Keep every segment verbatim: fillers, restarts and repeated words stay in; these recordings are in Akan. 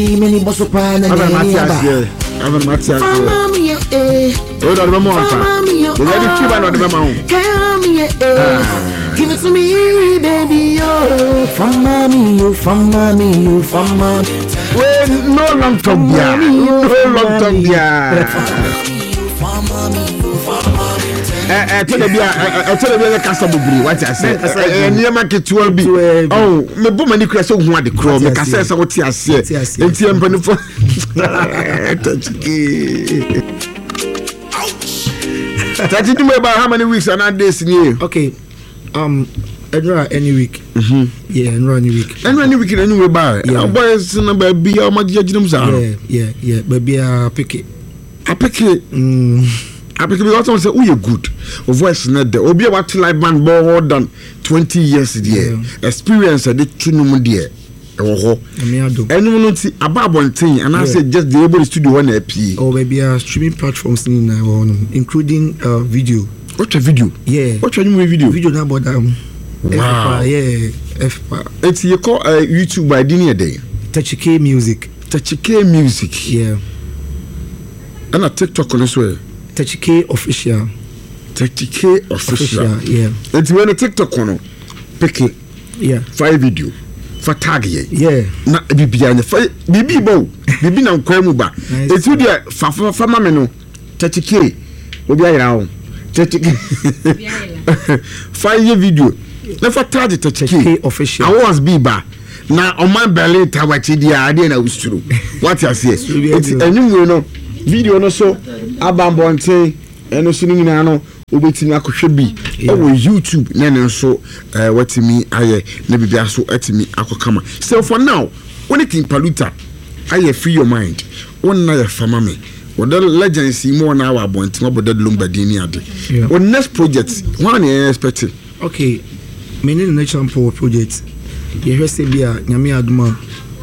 many boss of pan and I'm a Matia. Oh, the Mamma. The lady Cuban on the Mamma. Give it to me, baby. Oh, from mommy, you from mommy, you from mommy. Well, no long time, no long time, yeah. I tell you, I tell you, the customer, what I said. And you make it will be. Oh, my woman, you can so want the crow, make a sense of what you said. It's your benefit. That you know about how many weeks are not this year? Okay, um, any week. Mm-hmm. Yeah, any week. And any week, anyway, by yeah, boys, number be how much you know. Yeah, yeah, yeah, but be a pick it. I pick it. Mm. I pick it because say, oh, you're good. Of voice not there. Obi what like band more than twenty years there. Yeah. Experience a bit too no there. Oh, and you know, see about one thing, and I said just the able to do one A P. Oh, maybe a streaming platforms in uh, including uh, video. What a video? Yeah. What a new video? Video now, but um, wow, F- yeah, F- it's you call uh, YouTube by Dinner Day. Techike Music. Techike Music. Yeah. And a TikTok on this way. Techike Official. Techike Official. Official. Yeah. It's when a TikTok on pick it. Yeah. Five video. For tag ye. Yeah. Na bibi anya fa bibi bo. Bibi na nkwa mu ba. Etu dia fa fa fa mame no. Techike. Obi ayira ho. Techike. Five video. Na fa tag Techike Official. I was be ba. Na oman Berlin tawachi dia ade na usuru. What you say? It's anyway no. Video no so abambonte eno so nyina no obetimi akohwe bi o YouTube na ne so eh watimi aye na bibia so atimi akokama. So for now when it in Paluta aye free your mind one na ya fama me what the legends mo na wa bonti mo bodad lumbadini ade on next project one you expecting. Okay, me need nature project ye hwe se bia nyame aduma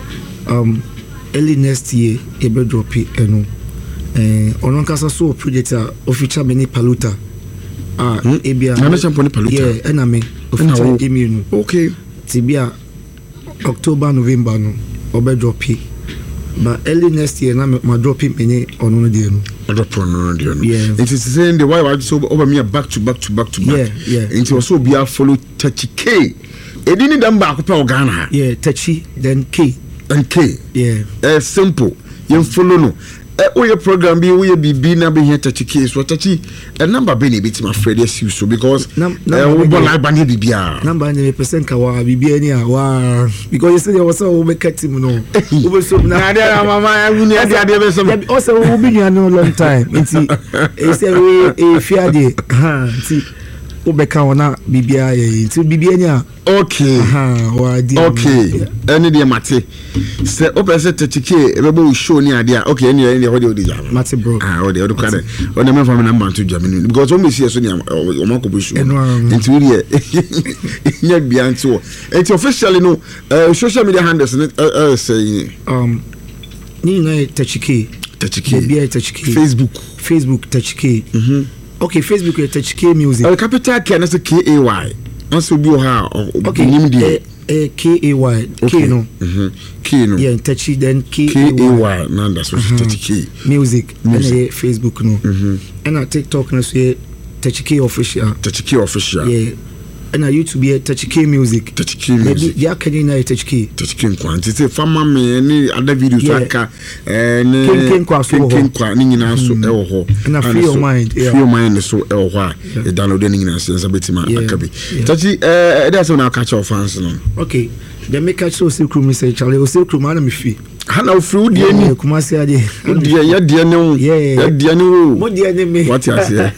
um early next year e be drop eno eh onon kasa so project a official many Paluta ah hmm? Ebia na nature Paluta yeah ena me official email no okay tibia October November no obe drop but early next year na ma drop many ono no dey no drop ono no dey no yeah it is saying the why why so over me back to back to back to back yeah yeah it was so be follow Techike edini dem ba akopɛ Ghana yeah Techi then K and K yeah eh simple you follow no eh we program bi we bibi na be here Techike so Techi a number be ni bit my friend yes you so because eh we bo like bani bibia number ni percent ka wa bibia ni a wa because you say there was so we cut him no we so na na mama you ni ade ade be so also we be no long time nti e say we e fear dey ha nti obeka wona bibia ye nti bibia ni a okay ha wa di okay any dey mate say opese Techike e be bo show ni ade okay any any ho dey odi jam mate bro ah o dey o kwade o na me fa me number to jam because o me see so ni o ma ko bo show nti we dey nya bia nti o nti officially no social media handles uh say um ni na Techike Techike bibia Techike Facebook Facebook Techike mhm okay Facebook Techike Music uh, capital K na say K A Y also be ha okay eh, eh, K A Y okay. K no mhm K no yeah Techi then K A Y na that's what Techike Music and uh, Facebook no mhm and uh, TikTok no say Techike Official Techike Official yeah and uh, YouTube yeah Techike Music Techike Music ya kanye na Techike Techike kwanti say fama me any other videos yeah. aka eh ne ken kwa so ken kwa ni nyina so e wo ho and free your mind yeah free your mind so e wo ho a e download ni nyina so betima akabi Techi eh that's when I catch your fans no okay the make catch so secret me say Charlie o secret man me fi hana free die ni kuma se ade die ya die ne wo ya die ne wo mo die ne me what you say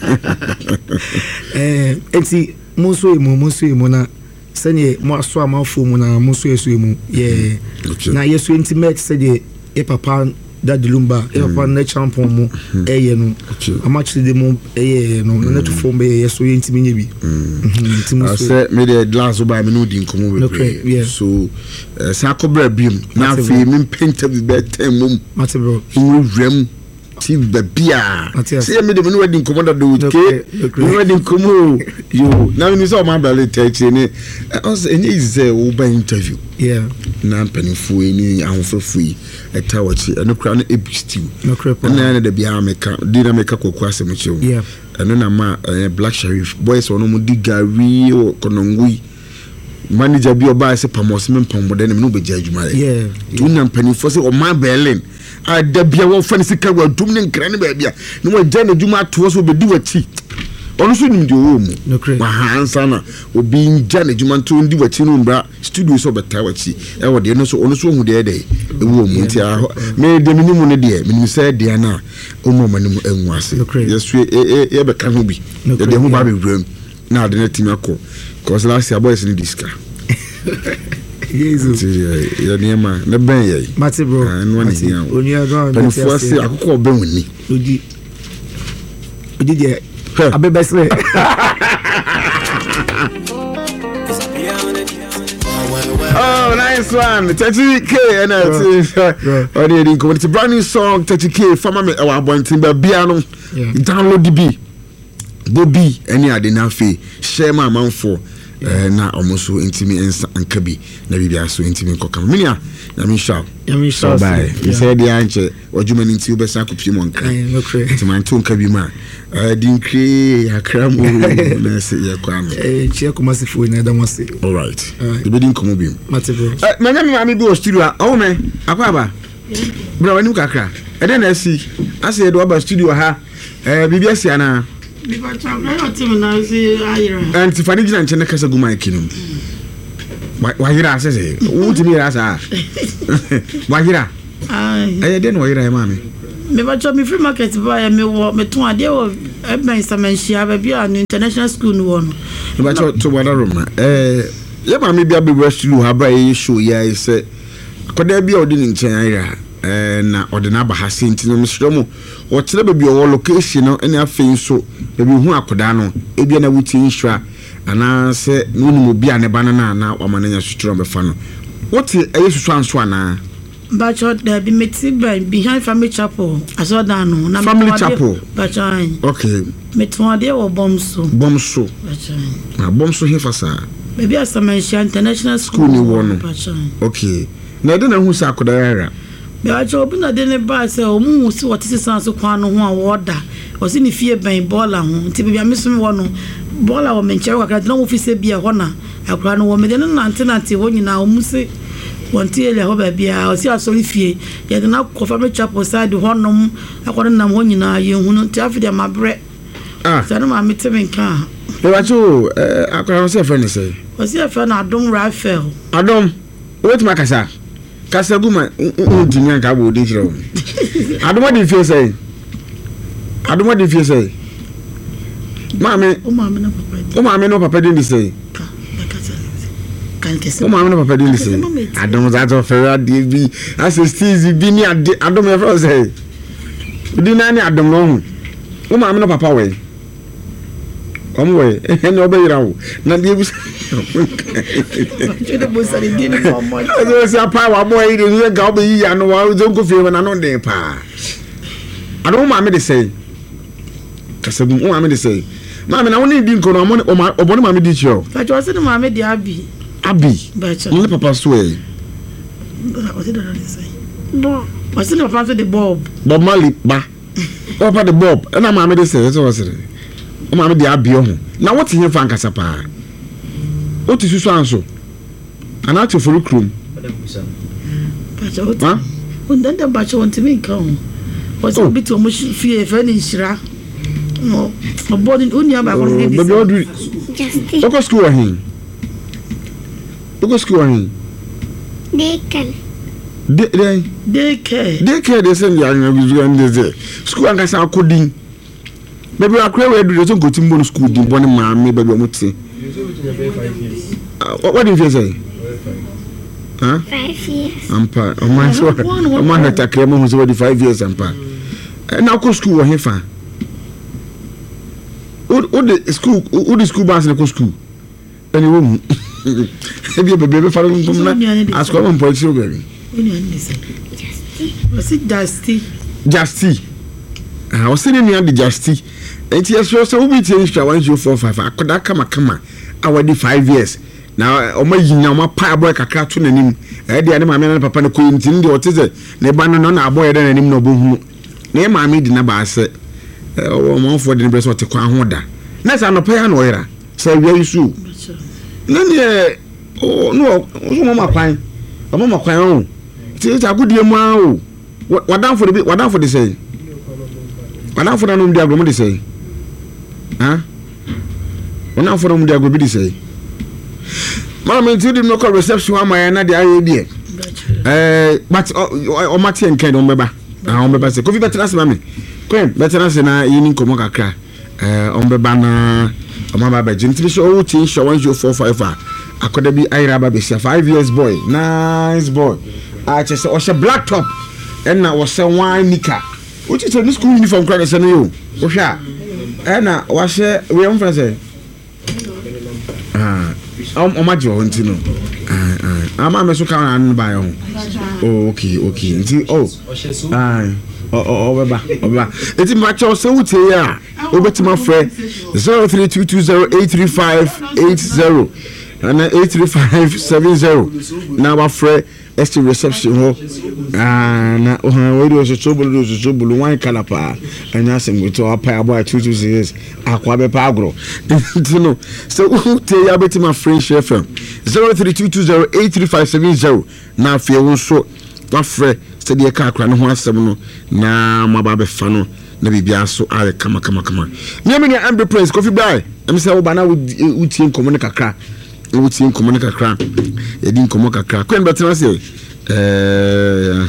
eh enti mo so emu mo so emu na sene mo aso amafo mu na mo so eso emu yeah na yeso intimate say the e papa that lumba e papa na champion mu e ye no amachiri de mu e ye no na to form be yeso intimi nya bi mhm say me the glass oba me no di nkomo we so sa kobra bim na afi me penta bi be tem mum mate bro in wrem T V babia. Say me the wedding commander do with K. Wedding come you. Now you saw my belly text in it. I was any is a Uber interview. Yeah. Nan penny for any and for free. A tower and no crown a stew. No crap. And then the Bia make didn't make a quasi mature. Yeah. And then I'm a black sheriff. Boys or no more digari or conongui. Manager be oba se pamosmen pambo den no be judge my yeah tunam pani for say o ma Berlin a da bia wo fa ne sika wa dum ne nkra ne ba bia ne wa jana djuma to so be di wachi onu so nim de wo mu no crazy wa hansa na obi njana djuma to ndi wachi no mbra studio so beta wachi e wo de no so onu so hu de de e wo mu nti a me de minimu ne de minimu say de na o no manim enwu ase yesu e e be ka ho bi de ho ba be wram na de na timi akọ cause last year boys in this car. Jesus. Ya niema na ben ye. Mate bro. Mate. Oni adon. Ben fo ase akoko ben woni. Odi. Odi de abebesre. Oh, nice one. thirty K and uh Odi di community brand new song thirty K fama me our bontin ba bia no. Download the B. Bobby any ade na fe share my man for na omoso intimi ensa ankabi na bibia so intimi kokam minia na mi sha ya mi sha bye you said the anche odwuma ni nti obesa kopie mo nka nti man to nkabi ma din kre akramo na se ya kwa no eh chia kuma se fo na da mo se all right the bedin komo bi mate bro eh manya mi ma mi bi o studio a o me akwa aba bro wani kakra e den na si ase do aba studio ha eh bibia si ana Biba chama yo tim na si ayira. Anti fani jina nchene kasa guma ikinum. Wahira asese. Utimi rasa. Wahira. Ai. Aye den wahira ya mami. Biba chama free market ba ya me wo me tun ade wo eben samanhia ba bia no international school no wo no. Biba cho to wada room na. Eh ye mami bia be westlu ha ba ye show ya ise. Akoda bia odi nchen ayira. Eh na odina ba ha senti no msromo o kire bebi o location no ene afei so bebi hu akoda no ebia na wuti nhwa ana se no ni obi ane bana na na wamananya suturo befa no what e susu anso ana ba cho da bi meti behind family chapel aso da no na family chapel ba cho okay metu ade wo bomso bomso ba cho na bomso he fasa bebi asamanhia international school ni wo no ba cho okay na de na hu sa akoda yara Bia cho bi na de ne ba se o mu si woti sisanso kwan no ho a woda o si ni fie ben bola ho nti bia mesum wo no bola wo menche wa kra na wo fi se bia ho na akra no wo me de no nante nante wo nyina o mu se wonti ele ho ba bia o si asori fie ye de na ko fa me chapo side ho nom akwa na ho nyina ye hu no nti afide mabre ah sa no ma mete men ka bia cho eh akra no se fa ni se o si fa na Adom Rafael Adom wait makasa Kasa guma undimia ka bo di kiro. Adoma di fie say. Adoma di fie say. Mame, o mame na papa. O mame no papa di say. Ka, kasa. Kan kese. O mame no papa di say. Adoma that of Ferra D B. As Steve bi ni Adoma Ferra say. Di na ni Adom no. O mame no papa we. Omwe, e no be irawo. Na di ebu Chede bo sari di ni mama. Azo si apa wa boy de ni ga obe yi anu wa zo ko fie na no den pa. Ado ma me de say. Kasabu o ma me de say. Ma me na woni di nko no mo obone ma me di chio. Ka jo se ni ma me di abi. Abi. Ba cha. Ni papa so e. O se do na say. Bo. O se ni papa so de Bob. Bob Marley ba. Papa de Bob. E na ma me de say so was it. O ma me di abi o ho. Na what here fan kasa pa. O ti susu anso. Ana to for krum. Bacha o. Ha? O ndanda bacha won ti mi kan. O se bi to mo fie fe ni nhira. No. O body uni aba ko ni. Baby o do. Just. O ko school ahin. O ko school ahin. Dekan. De de Deke. Deke de send ya na bizu and de. School an kasa coding. Baby akwa we do so go timbo school din boni ma me baby o muti. Uh, what, what did you say? Huh? Five years. Ampa. Oh my God. Oh my God. Take care. Mom was already five years. Ampa. And now go school. What he fa? Who who the school? Who the school bus in the school? Anyway, if you baby follow me from that, ask her on point. So baby. Uni ani say. Justy. Was it Justy? Justy. ah o se ne nua de justi enti yeso so obi tie nsha one zero four five akoda kama kama awadi five years na o ma yinya o ma pa boy kakra to nanim e de ane maame na papa ne koyi nti ndi o teze ne ba no na aboy de nanim no bohu na e maame di na ba ase o mo fo de ne breso te kwa ho da na sa no pa ya no yera sa wi yusu na ne o no o mo ma kwan o mo ma kwan o ti ta gudie mu a o wadan for de wadan for de say wadan for na no ndi agro de say ha wadan for no ndi agro bi de say mama nti di no call reception wa my na de aye die eh but o mate enken do mbeba ah o mbeba se kofi betra se mama kwen betra se na yini komo kakra eh o mbeba na o mama ba jinti so o tin show one zero four five akoda bi ayra ba be five years boy nice boy ah che se o she black top and na o se wine nika o ti se ni school uniform kra se no yo o hwa eh na wa she we am fra se ah o ma jo nti no ah ah ama me so ka na ba yo oh okay okay nti oh ah oh oh baba baba eti ma cho se wutie ya obetima frɛ zero three two two zero eight three five eight zero and eight three five seven zero na ba frɛ esti reception ho ah na o ha we do so so bulu so so bulu wan kala pa anya sem to apa abo two two six akwa be pa agro you know so te ya betima French F M zero three two two zero eight three five seven zero na afie wo so ba frɛ se de ka akra no ho asem no na maba be fa no na bibia so are kama kama kama me me Amber Prince Coffee Bar em se wo ba na utie nkomo ne kakra utie nkomo ne kakra e di nkomo kakra kwen betena se eh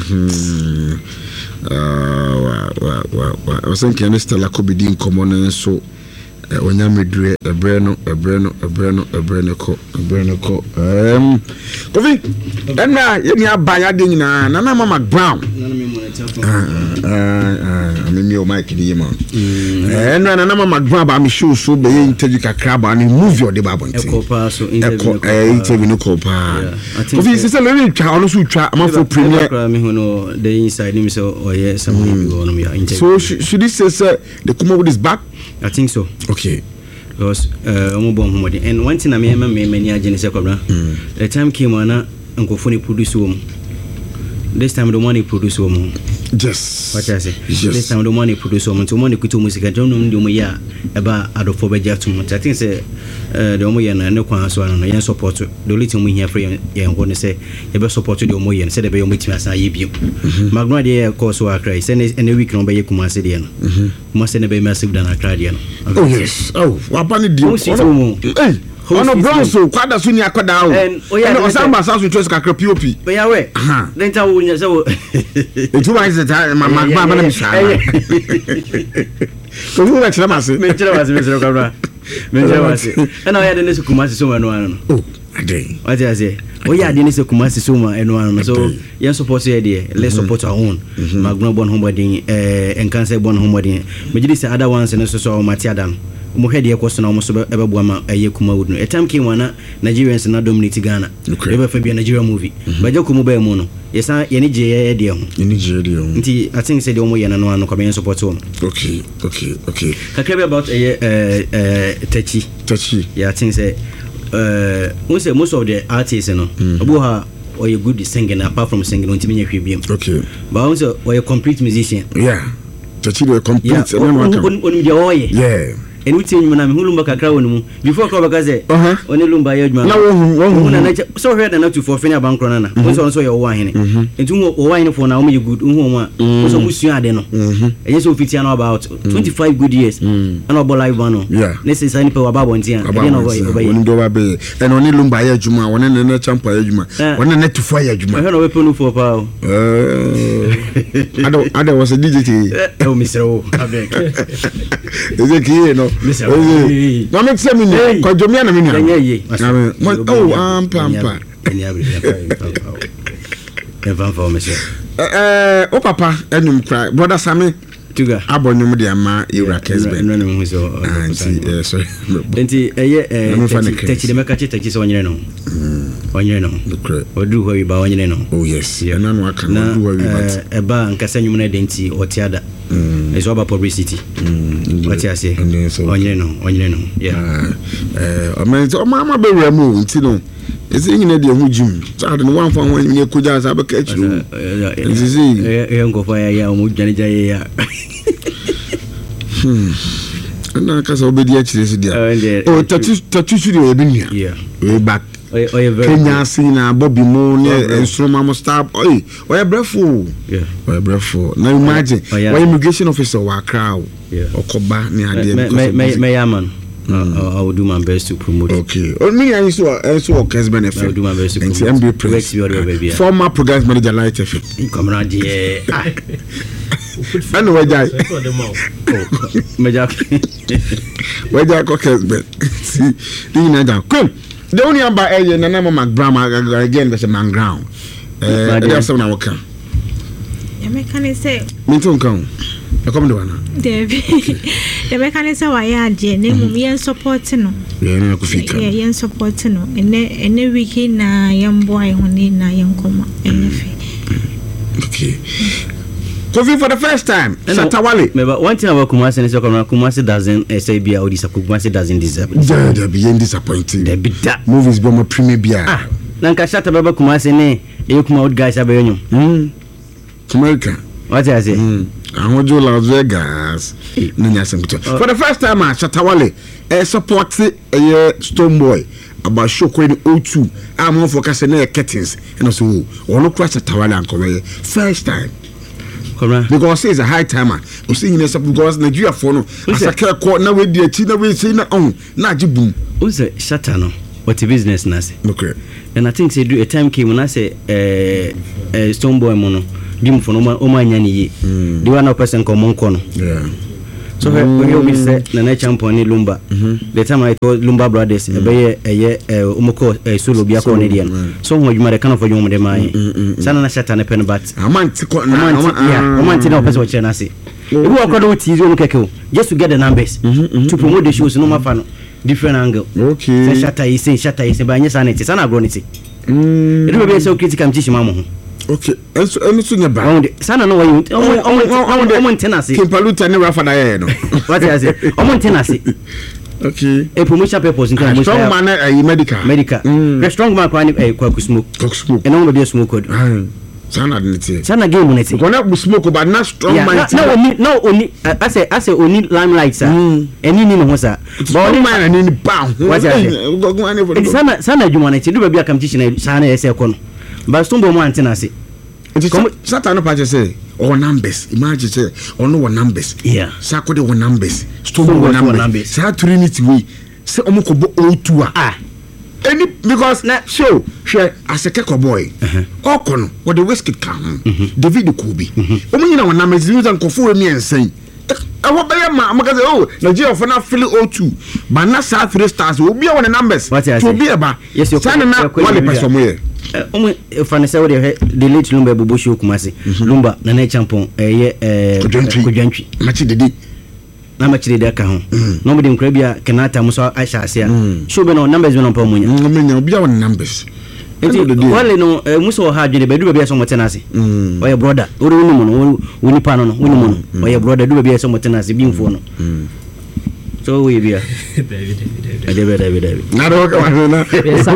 ah wa wa wa o sen ke ne stella ko bi di nkomo ne so onya medure ebre no ebre no ebre no ebre no ko ebre no ko em Coffee na ye ni abanya de nyina na na mama brown na na me monitor ah ah me me o mic di yema eh na na mama brown ba me show so be interview kakra ba ni movie o de ba bonti e pa so interview eh interview no ko pa Coffee se se le ni twa ono so twa ama for premier me hu no the inside him so oh yeah somebody be on me interview so should this say the come with this back I think so. Okay. Because uh omo bon homodi and one thing I me me many agene se kwabra. The time came when ankofo ni produce wo. This time the money produce wo. Yes. What I say? Yes. This time the money produce wo. To money kuto music don't know ndom ya eba adofo beja to. I think say uh the omo ye na ne kwan so no yen support. The only thing we here for yen go ne say e be support the omo ye say the be omo tima san ye biem. Magno de course wa cry say any week no be ye kuma se de no. Kuma se ne be massive than akra de no. Oh yes. Oh, wa pa ni di. Hey. Ono bronzo kwada so ni akoda o. And o samba sasu choice kakra P O P. Be ya we. Then ta wo nya so. Etu wa is that mama ba na mi sha. Ko mu na chira mase. Me chira mase me chira kwabra. Me chira mase. And I had ne so kuma se so no ano. Oh, ade. What I say? O ya de ne so kuma se so ma eno ano. So yen support here there. Let's support our own. Magno bon homodin eh enkanse bon homodin. Me gidi say other ones ne so so matiadan. Mo head ye question almost ebe bo ama aye kuma wood no a time came wana Nigerians na dominate Ghana ebe fa bia Nigeria movie ba je kumu ba mu no yesa ye ni je ye de ho ye ni je de ho nti I think say de omo ye na no ano ko be support ho okay okay okay kakra about eh eh tachi tachi yeah I think say uh we say most of the artists no obo ha or you good singing apart from singing unti me hwe biem okay but also or you complete musician yeah tachi do complete on on on yeah and we tell you na me hulumba kakra wonu before ko baka say oni lumba ye adwuma na wo wo na na so heard na to for fenya bankro na na so so ye wo ahene entu wo ahene for na wo me good hu mo a so musu ade no enye so fiti na about twenty-five good years and obo live one no this is any power babo ntia e no go ye oni do ba be and oni lumba ye adwuma woni na na champa ye adwuma woni na to for ye adwuma e no we ponu for pa eh ado ado was a D J eh o mister o abeg is it here no no make say me no ko jomia na me nua oh ampa ampa eni abri e van for me say eh o papa enum cry brother Sami tuga abonyum de ama Ewra Kesben no no hu so anti sorry enti eye eh techi de meka techi so nyere no onyere no odu ho wi ba onyere no oh yes na no aka no odu ho wi ba e ba nkasa nwum na denti otiada mm is about publicity mm what you say onyere no onyere no yeah eh o me o mama be remu nti no ese nyina de hu jim sa de no wan fa ho nyina koja sa ba ka chiru ese e ngo fa ya ya o mu jani jaye ya hmm na ka sa obedi a chire se dia oh tatu tatu suri o bi nia yeah we back oye oye very Kenya sina Bobby Mo ne instrument mo stop oye oye brefo yeah oye brefo now imagine why immigration officer wa crowd okoba ni ade me me me yaman I will do my best to promote. Okay. Oh, me and you so so Kes benefit. I will do my best to promote. M B Prince. Former program manager Light F M. Come around here. I know where Jai. Me Jai. Where Jai Kes ben. See, you know that. Come. The only number eh na na McBram again there's a man ground. Eh, there's someone I can. Ya mekane say. Me too come. I come do na. Devi. Ya mekane say wa ya ade na mum yen support no. Yeah, na ku fika. Yeah, yen support no. Ene ene wiki na yen boy honi na yen koma. Ene fe. Okay. Kofi for the first time. Shatawale. Me but one thing about Kumasi is that Kumasi doesn't uh, say be Audi Kumasi doesn't deserve. Yeah, they be disappointing. They be that. Movies be my premier bia. Ah. Nanka shata baba Kumasi ne e kuma out guys abeyo. Hmm. America. What I say? Hmm. Ahojo Las Vegas. Nanya sembuto. For the first time Shatawale eh support eh Stonebwoy about show kwani O two. I'm on focus na curtains. And so ono kwa Shatawale anko first time. Because it's a high timer. We see this because Nigeria for no. As a care court now we dey chi na we say na on na jibum. Who's a shatter no? What a business na say. Okay. And I think say do a time came when I say eh uh, Stonebwoy mono. Dim for no o man nyani yi. The one person come on kono. Yeah. So when you be say na na champion ni Lumba. The time I told Lumba brothers e be eh umoko solo bia ko ne dia. So ho adwuma de kan for adwuma de mai. Sana na shatter ne pen but. Amanti ko na amanti na person che na say. If we are going to use no keke just to get the numbers to promote the shows no matter no different angle. Okay. Say shatter is say shatter is by nyesa na sana agro niti. Mm. It will be so critical am chichima mo. Okay. Enso enso nya ba. Sana no way. Omo tenase. Kimpaluta ne rafa na ye no. What I say? Omo tenase. Okay. A promotion purpose in terms of strong man eh medical. Medical. The strong man kwani eh kwa smoke. Smoke. And no be smoke code. Sana niti. Sana game niti. Gonna smoke but not strong man. No only no only I say I say only limelight sir. Eni ni no sir. But only man ni bam. What I say? Sana sana juma niti do be akam teach na sana ese kono. But Stonebwoy mo antena say. Come Satan no patch say or numbers. Imagine say or no numbers. Yeah. Sako de one numbers. Stonebwoy numbers. Sa Trinity we say omoko bo O two ah. Any because na show share as a keko boy. Uh-huh. Okono what the whiskey can. David Kubi. Omo nyina one numbers use and kofo we me ensen. I hope I am ma say oh Nigeria for na fill O two. But na sa three stars will be on the numbers. To be about. Yes, you can na one person somewhere. Omo fanese we the late Lumba Bobo show Kumasi. Lumba na na champion eh eh Kudwantwi. Machi dedi. Na machi dedi aka ho. No me dem kra bia Kenata mo so aisha ase a. Show be no numbers be no pa munya. No me nya obi a on numbers. Wale no muso ha dwene be du be so motena ase. Oye brother, ori woni mo no, woni pa no no, woni mo no. Oye brother du be so motena ase bi mfo no. So we be. David David David. Na do ka wa na.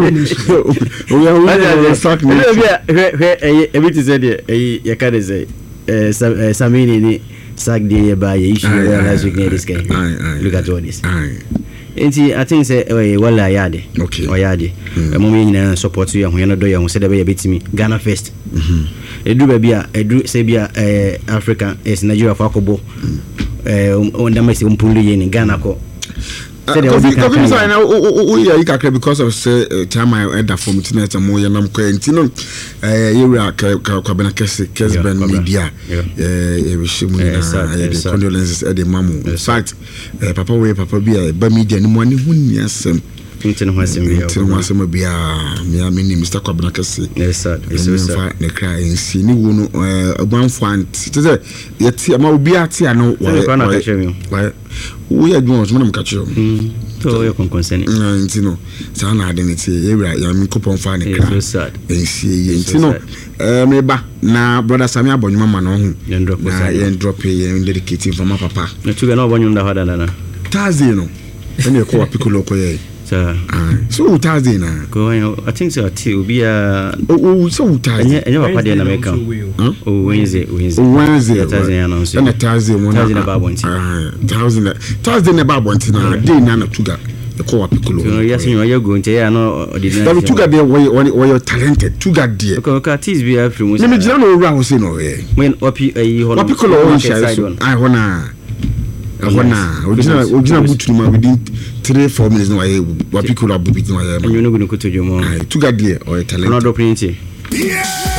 We are sack me. Eh everything said eh ya ka dey say eh Samini ni sack dey ba ye issue last week this guy. Look at all this. Enti I think say eh wala yade. Okay. O yade. E mo me nyina support you ho yana do ya ho se dey be betimi Ghana first. Mhm. Edu ba bia edu se bia eh Africa is Nigeria for akobo. Eh on da mesi umpulu ye ni Ghana ko. Kofi kofi say na o ya ikakre because of say time I enter from internet mo ya nam ko enti no eh yewura ka ka bena kese Kesben media eh e wish mu na the condolences at the mamu in fact papa we papa bia ba media ni mo ani hunni asem Ntin ho asem bia. Ntin ho asem bia. Me am ni Mister Kwabena Kase. Yes sir. Yes sir. Ne cry nsi ni wo no agbanfo anti. Tese yeti ama obi ati ano wo. Why? We are doing some catch you. So you can concern it. Ntino. Sa na ade nti ewura ya mi kopon fa ne cry. Yes sir. Nsi ntino. Eh me ba na brother Sami abonwuma ma no ho. Yen drop na yen drop yen dedicate for my papa. Na tuga na obonwum da hoda na. Tazi no. Ene ko apikulo ko ye. Sir. So Tazi na. Go I think so ati obi a oh so Tazi. Enye enye papa de na make am. Oh Wednesday Wednesday. Wednesday. Tazi na no so. Na Tazi mo na. Tazi na babo nti. Ah Tazi na. Tazi na babo nti na dey na na tuga. Ko apikulo. So yes you are go nti ya no ordinary. That tuga dey we we talented. Tuga dey. Okay okay artist be afri mo. Me me jina no owura ho say no ye. When opi ayi ho. Apikulo on share so. Ai ho na. Ahona original original butu ma within three four minutes no aye wapikulo abubiti no aye. Enyo no go no kutojo mo. Ai tuga dey or talent. No do print. Yeah.